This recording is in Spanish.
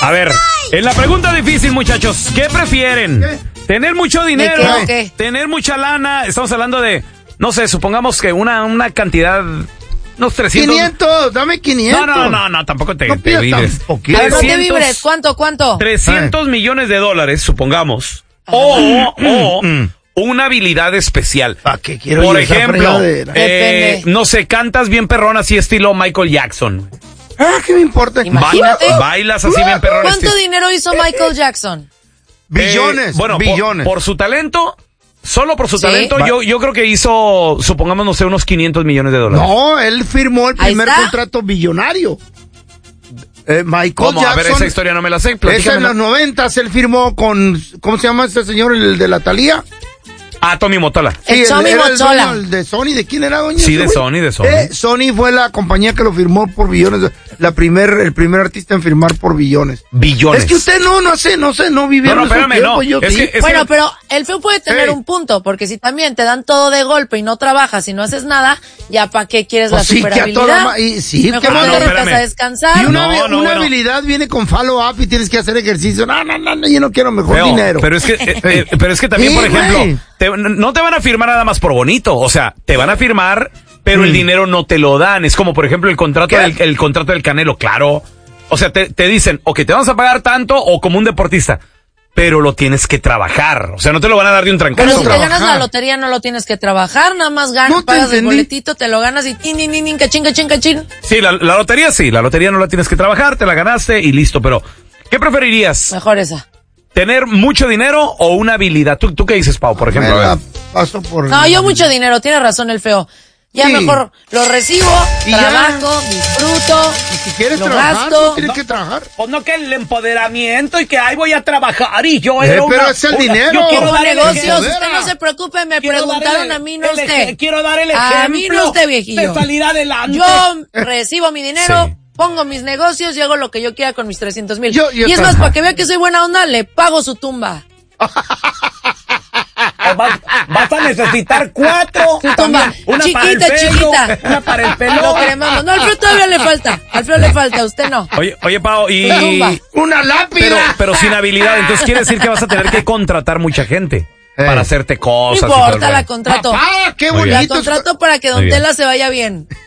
A ver, en la pregunta difícil, muchachos, ¿qué prefieren? ¿Qué? ¿Tener mucho dinero? ¿Qué? ¿Tener mucha lana? Estamos hablando de, no sé, supongamos que una cantidad... Unos 300. 500, dame 500. No, tampoco te no vibres. No te vibres, ¿cuánto? 300 millones de dólares, supongamos. O una habilidad especial. ¿Para qué quiero Por yo esa ejemplo, fregadera? no sé, cantas bien perrón así estilo Michael Jackson. ¿Qué me importa? Imagínate. Bailas así bien perrón. ¿Cuánto dinero hizo Michael Jackson? Billones. Billones. Por su talento... Solo por su ¿Sí? talento, yo creo que hizo, supongamos, no sé, unos 500 millones de dólares. No, él firmó el primer contrato billonario. Michael Jackson. A ver, esa historia no me la sé. Esa en los 90 él firmó con, ¿cómo se llama este señor, el de la Thalía? Tommy Mottola. Sí, Tommy Mottola. El de Sony, ¿de quién era, doña? Sí, de Sony. Sony fue la compañía que lo firmó por billones. El primer artista en firmar por billones. Billones. Es que usted no vive en espérame, tiempo, no. Yo sí. Bueno, pero el feo puede tener un punto, porque si también te dan todo de golpe y no trabajas y no haces nada, ya para qué quieres la superhabilidad. Mejor te dedicas a descansar. Y una habilidad viene con follow-up y tienes que hacer ejercicio. No, yo no quiero mejor dinero. Pero es que también, por ejemplo, no te van a firmar nada más por bonito. O sea, te van a firmar, pero el dinero no te lo dan. Es como, por ejemplo, el contrato del Canelo, claro. O sea, te dicen, o que te vamos a pagar tanto, o como un deportista. Pero lo tienes que trabajar. O sea, no te lo van a dar de un trancazo. Pero si te ganas la lotería, no lo tienes que trabajar. Nada más ganas, pagas el boletito, te lo ganas y cachín. Sí, la lotería sí. La lotería no la tienes que trabajar, te la ganaste y listo. Pero, ¿qué preferirías? Mejor esa. ¿Tener mucho dinero o una habilidad? ¿Tú qué dices, Pau, por ejemplo? No, yo mucho dinero, tiene razón el feo. Ya mejor lo recibo, trabajo, disfruto, y si quieres lo trabajar, gasto. tienes que trabajar. Pues no, que el empoderamiento y que ahí voy a trabajar y yo pero es el dinero. Yo quiero dar negocios, usted no se preocupe, me preguntaron a mí, no usted. Quiero dar el ejemplo. A mí no usted, viejillo. De salir adelante. Yo recibo mi dinero, pongo mis negocios y hago lo que yo quiera con mis 300,000. Y es más, para que vea que soy buena onda, le pago su tumba. Vas a necesitar 4. Su tumba, una chiquita, para el pelo, chiquita. Una para el pelo. Lo queremos. No, al Alfredo todavía le falta. Alfredo le falta, usted no. Oye, Pau, y... Una lápida. Pero sin habilidad, entonces quiere decir que vas a tener que contratar mucha gente para hacerte cosas. No importa, la contrato. ¡Qué bonito! La contrato para que Don Tela se vaya bien.